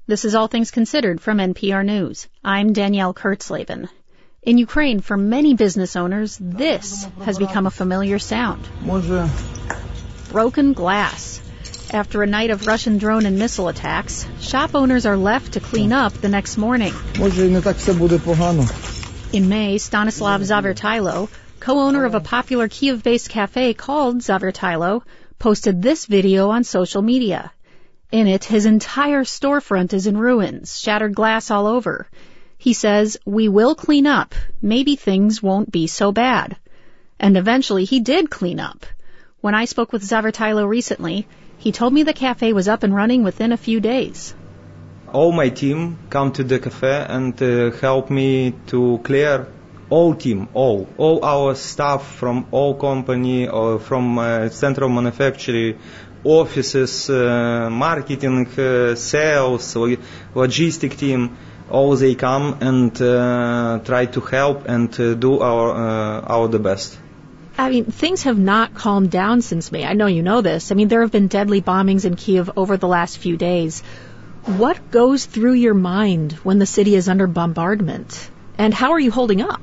This is All Things Considered from NPR News. I'm Danielle Kurtzleben. In Ukraine, for many business owners, this has become a familiar sound. Broken glass. After a night of Russian drone and missile attacks, shop owners are left to clean up the next morning. In May, Stanislav Zavertilo, co-owner of a popular Kyiv-based cafe called Zavertilo, posted this video on social media. In it, his entire storefront is in ruins, shattered glass all over. He says, "We will clean up. Maybe things won't be so bad." And eventually he did clean up. When I spoke with Zavertilo recently, he told me the cafe was up and running within a few days. All my team come to the cafe and help me to clear. All team, all our staff from all company or from central manufacturing, offices, marketing, sales, logistic team, all they come and try to help and do our the best. I mean, things have not calmed down since May. I know you know this. I mean, there have been deadly bombings in Kyiv over the last few days. What goes through your mind when the city is under bombardment? And how are you holding up?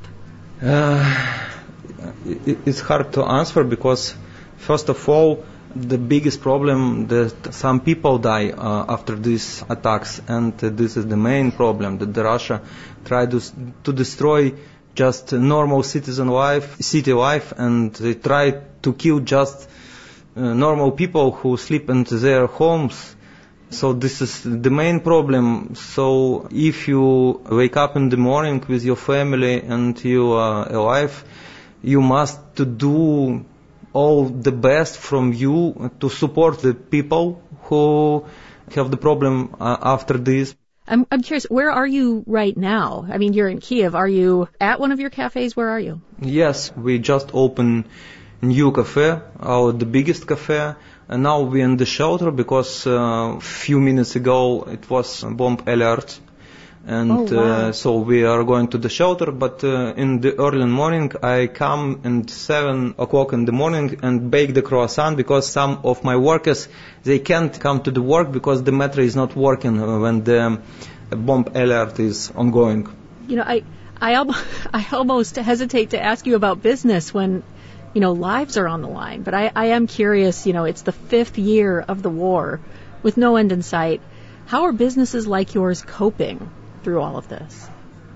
It's hard to answer because, first of all, the biggest problem that some people die after these attacks, and this is the main problem, that the Russia tried to destroy just normal citizen life, city life, and they try to kill just normal people who sleep in their homes. So this is the main problem. So if you wake up in the morning with your family and you are alive, you must to do all the best from you to support the people who have the problem after this. I'm curious, where are you right now? I mean, you're in Kyiv. Are you at one of your cafes? Where are you? Yes, we just opened new cafe, the biggest cafe. And now we're in the shelter because a few minutes ago it was a bomb alert. And so we are going to the shelter, but in the early morning I come at 7 o'clock in the morning and bake the croissant because some of my workers, they can't come to the work because the metro is not working when the bomb alert is ongoing. You know, I almost hesitate to ask you about business when, you know, lives are on the line. But I am curious, you know, it's the 5th year of the war with no end in sight. How are businesses like yours coping through all of this?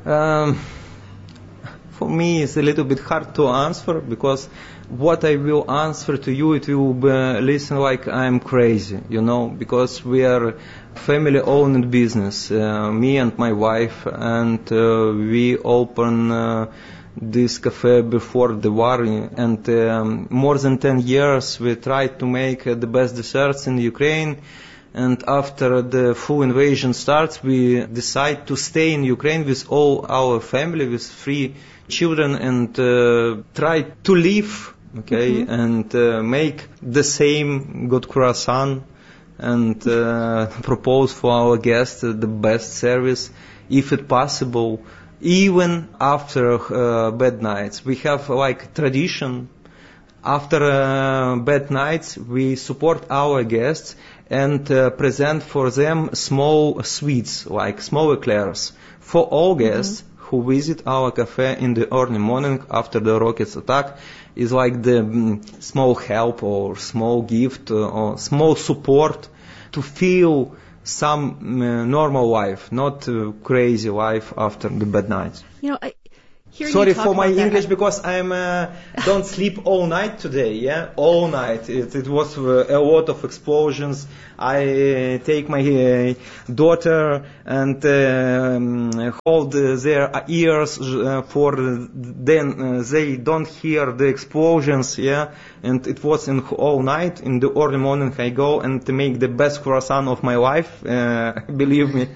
For me, it's a little bit hard to answer because what I will answer to you, it will listen like I'm crazy, you know, because we are family-owned business, me and my wife, and we open this cafe before the war, and more than 10 years we tried to make the best desserts in Ukraine. And after the full invasion starts, we decide to stay in Ukraine with all our family, with 3 children, and try to live, and make the same good croissant and propose for our guests the best service, if it's possible, even after bad nights. We have like tradition. After bad nights, we support our guests and present for them small sweets, like small eclairs, for all guests who visit our cafe in the early morning after the rockets attack. Is like the small help or small gift or small support to feel some normal life, not crazy life after the bad nights. You know, Sorry for my English because I'm don't sleep all night today. Yeah, all night. It was a lot of explosions. I take my daughter and hold their ears for then they don't hear the explosions. Yeah, and it was in all night. In the early morning, I go and make the best croissant of my life. Believe me.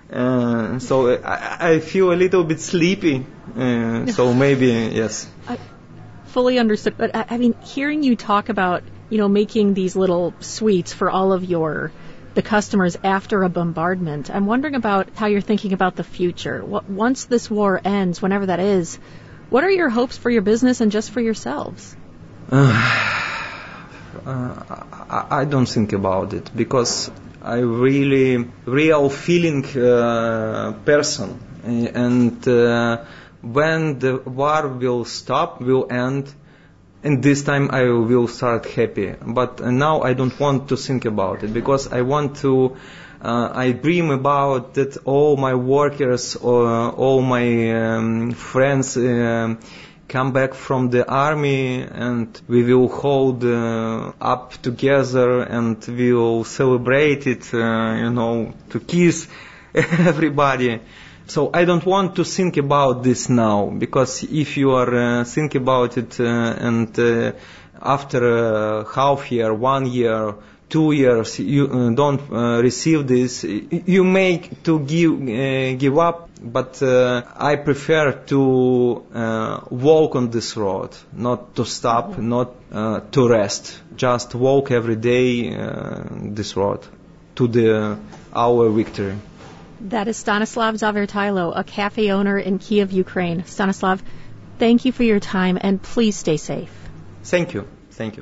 So I feel a little bit sleepy, so maybe, yes. I fully understood, but I mean, hearing you talk about, you know, making these little sweets for all of the customers after a bombardment, I'm wondering about how you're thinking about the future. Once this war ends, whenever that is, what are your hopes for your business and just for yourselves? I don't think about it because I really real feeling person. And when the war will stop, will end, and this time I will start happy. But now I don't want to think about it, because I want to, I dream about that all my workers, all my friends come back from the army, and we will hold up together, and we will celebrate it, to kiss everybody. So I don't want to think about this now, because if you are think about it and after half year, 1 year, 2 years, you don't receive this, you make to give up. But I prefer to walk on this road, not to stop, not to rest, just walk every day this road to our victory. That is Stanislav Zavertilo, a cafe owner in Kiev, Ukraine. Stanislav, thank you for your time, and please stay safe. Thank you. Thank you.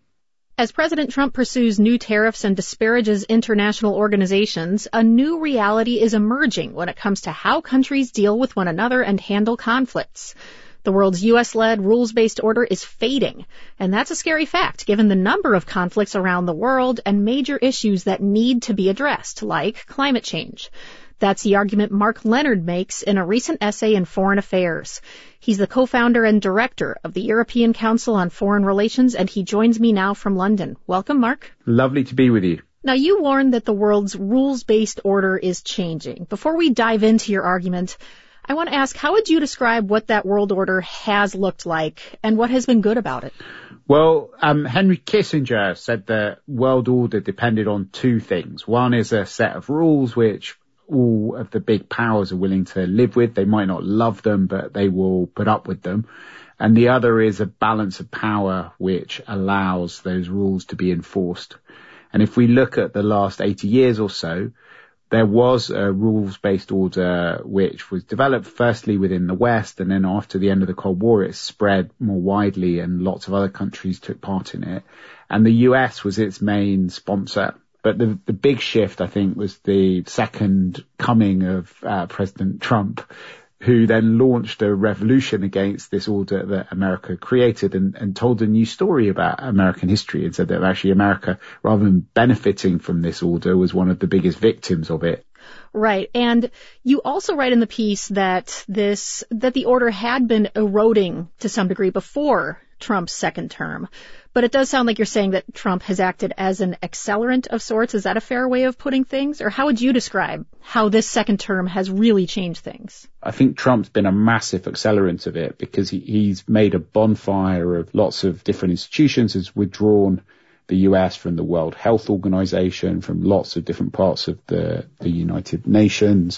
As President Trump pursues new tariffs and disparages international organizations, a new reality is emerging when it comes to how countries deal with one another and handle conflicts. The world's U.S.-led rules-based order is fading, and that's a scary fact given the number of conflicts around the world and major issues that need to be addressed, like climate change. That's the argument Mark Leonard makes in a recent essay in Foreign Affairs. He's the co-founder and director of the European Council on Foreign Relations, and he joins me now from London. Welcome, Mark. Lovely to be with you. Now, you warned that the world's rules-based order is changing. Before we dive into your argument, I want to ask, how would you describe what that world order has looked like and what has been good about it? Well, Henry Kissinger said the world order depended on two things. One is a set of rules which all of the big powers are willing to live with. They might not love them, but they will put up with them. And the other is a balance of power which allows those rules to be enforced. And if we look at the last 80 years or so, there was a rules-based order which was developed firstly within the West, and then after the end of the Cold War it spread more widely and lots of other countries took part in it. And the US was its main sponsor. But the big shift, I think, was the second coming of President Trump, who then launched a revolution against this order that America created and told a new story about American history, and said that actually America, rather than benefiting from this order, was one of the biggest victims of it. Right. And you also write in the piece that the order had been eroding to some degree before Trump's second term. But it does sound like you're saying that Trump has acted as an accelerant of sorts. Is that a fair way of putting things? Or how would you describe how this second term has really changed things? I think Trump's been a massive accelerant of it, because he's made a bonfire of lots of different institutions, has withdrawn the US from the World Health Organization, from lots of different parts of the United Nations.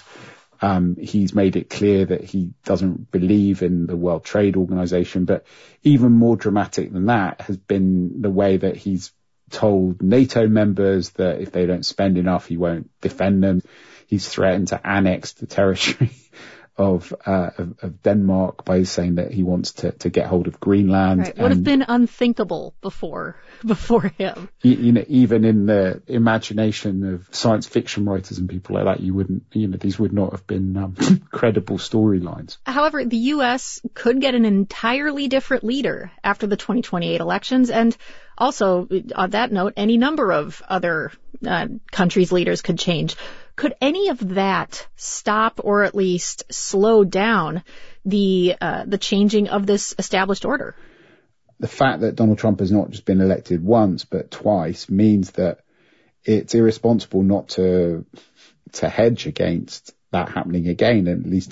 He's made it clear that he doesn't believe in the World Trade Organization. But even more dramatic than that has been the way that he's told NATO members that if they don't spend enough, he won't defend them. He's threatened to annex the territory of Denmark by saying that he wants to get hold of Greenland. Right. Would have been unthinkable before him. Even in the imagination of science fiction writers and people like that, these would not have been credible storylines. However, the U.S. could get an entirely different leader after the 2028 elections, and also, on that note, any number of other countries' leaders could change. Could any of that stop or at least slow down the changing of this established order? The fact that Donald Trump has not just been elected once but twice means that it's irresponsible not to hedge against that happening again, and at least